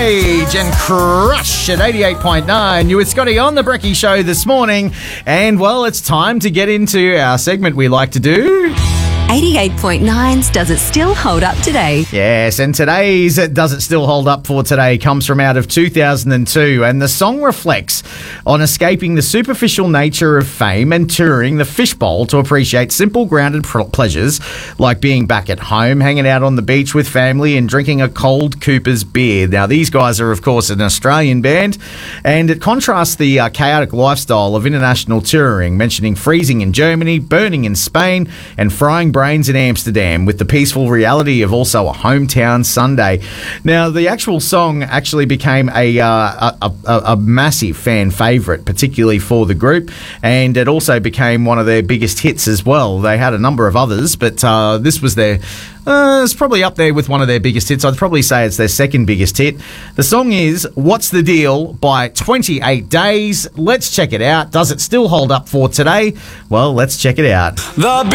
Rage and Crush at 88.9. You with Scotty on the Brekkie Show this morning. And, well, it's time to get into our segment we like to do. 88.9's Does It Still Hold Up Today? Yes, and today's Does It Still Hold Up for Today comes from out of 2002, and the song reflects on escaping the superficial nature of fame and touring the fishbowl to appreciate simple, grounded pleasures like being back at home, hanging out on the beach with family and drinking a cold Cooper's beer. Now, these guys are, of course, an Australian band, and it contrasts the chaotic lifestyle of international touring, mentioning freezing in Germany, burning in Spain, and frying brains in Amsterdam, with the peaceful reality of also a hometown Sunday. Now, the actual song actually became a massive fan favourite, particularly for the group, and it also became one of their biggest hits as well. They had a number of others, but this was their... it's probably up there with one of their biggest hits. I'd probably say it's their second biggest hit. The song is What's the Deal by 28 Days. Let's check it out. Does it still hold up for today? Well, let's check it out.